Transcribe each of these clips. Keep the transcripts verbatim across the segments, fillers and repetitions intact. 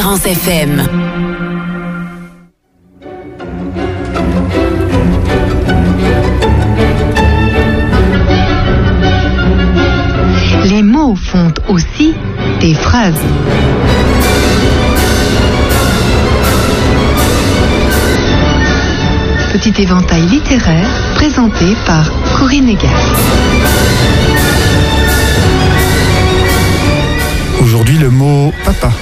Espérance F M. Les mots font aussi des phrases. Petit éventail littéraire présenté par Corinne Egas. Aujourd'hui, le mot papa.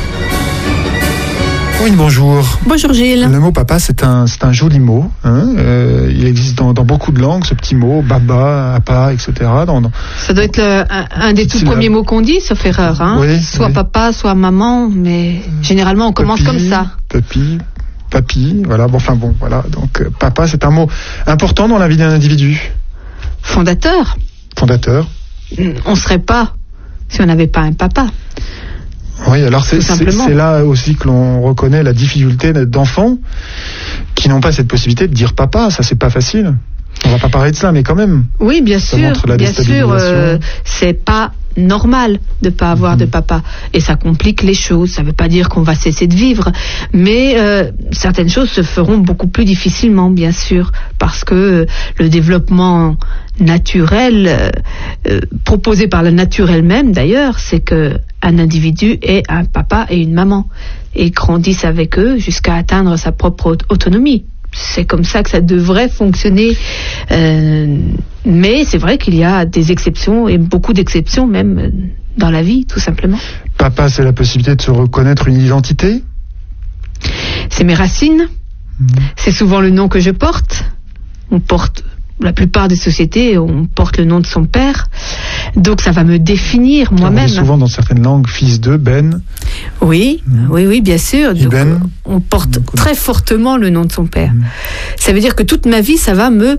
Oui, bonjour. Bonjour Gilles. Le mot papa, c'est un, c'est un joli mot. Hein. Euh, il existe dans, dans beaucoup de langues, ce petit mot, baba, appa, et cetera. Dans, dans... Ça doit être le, un, un des tout premiers mots qu'on dit, sauf erreur. Hein. Oui, soit oui. papa, soit maman, mais généralement on commence Papi, comme ça. Papi, papi, voilà. Bon, enfin bon, voilà. Donc, euh, papa, c'est un mot important dans la vie d'un individu. Fondateur. Fondateur. On ne serait pas si on n'avait pas un papa. Oui, alors c'est, c'est, c'est là aussi que l'on reconnaît la difficulté d'enfants qui n'ont pas cette possibilité de dire papa. Ça, c'est pas facile. On va pas parler de ça, mais quand même. Oui, bien ça sûr. montre la bien sûr, euh, déstabilisation. c'est pas normal de pas avoir Mmh. de papa, et ça complique les choses. Ça veut pas dire qu'on va cesser de vivre, mais euh, certaines choses se feront beaucoup plus difficilement, bien sûr, parce que euh, le développement naturel euh, euh, proposé par la nature elle-même, d'ailleurs, c'est que un individu ait un papa et une maman et grandisse avec eux jusqu'à atteindre sa propre aut- autonomie. C'est comme ça que ça devrait fonctionner. Euh, mais c'est vrai qu'il y a des exceptions, et beaucoup d'exceptions même dans la vie, tout simplement. Papa, c'est la possibilité de se reconnaître une identité. C'est mes racines. Mmh. C'est souvent le nom que je porte. On porte, la plupart des sociétés, on porte le nom de son père. Donc ça va me définir moi-même. On dit souvent dans certaines langues fils de, Ben. Oui, mmh. oui, oui, bien sûr. Donc, Ben. on porte Donc, très fortement le nom de son père. Mmh. Ça veut dire que toute ma vie, ça va me...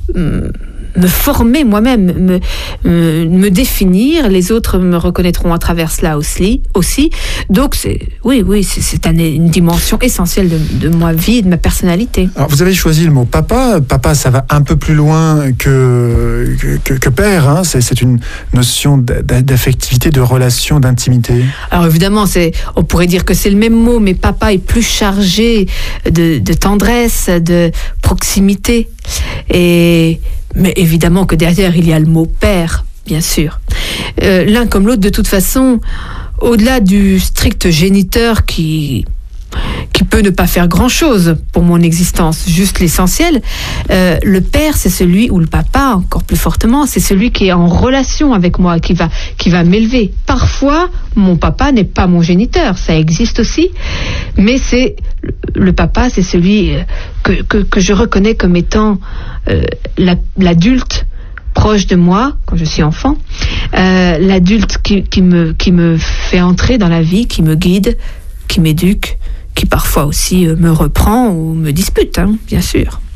me former moi-même, me, me, me définir. Les autres me reconnaîtront à travers cela aussi. aussi. Donc, c'est, oui, oui, c'est, c'est un, une dimension essentielle de, de ma vie et de ma personnalité. Alors, vous avez choisi le mot papa. Papa, ça va un peu plus loin que, que, que père. Hein. C'est, c'est une notion d'affectivité, de relation, d'intimité. Alors, évidemment, c'est, on pourrait dire que c'est le même mot, mais papa est plus chargé de, de tendresse, de proximité. Et... Mais évidemment que derrière, il y a le mot père, bien sûr. Euh, l'un comme l'autre, de toute façon, au-delà du strict géniteur qui, qui peut ne pas faire grand-chose pour mon existence, juste l'essentiel, euh, le père, c'est celui, ou le papa, encore plus fortement, c'est celui qui est en relation avec moi, qui va, qui va m'élever. Parfois, mon papa n'est pas mon géniteur, ça existe aussi, mais c'est le papa, c'est celui que, que, que je reconnais comme étant euh, la, l'adulte proche de moi quand je suis enfant, euh, l'adulte qui, qui, me, qui me fait entrer dans la vie, qui me guide, qui m'éduque, qui parfois aussi euh, me reprend ou me dispute, hein, bien sûr.